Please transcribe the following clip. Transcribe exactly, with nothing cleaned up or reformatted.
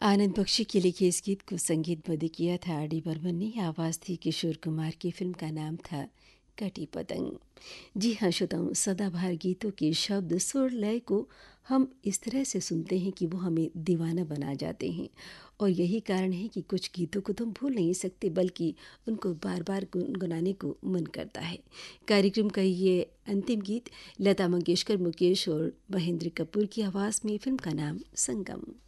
आनंद बख्शी के लिखे इस गीत को संगीतबद्ध किया था आर डी बर्मन ने। आवाज़ थी किशोर कुमार की। फिल्म का नाम था कटी पतंग। जी हाँ श्रोताओं, सदाबहार गीतों के शब्द सुर लय को हम इस तरह से सुनते हैं कि वो हमें दीवाना बना जाते हैं। और यही कारण है कि कुछ गीतों को तो हम भूल नहीं सकते, बल्कि उनको बार बार गुनगुनाने को मन करता है। कार्यक्रम का ये अंतिम गीत लता मंगेशकर, मुकेश और महेंद्र कपूर की आवाज़ में। फिल्म का नाम संगम।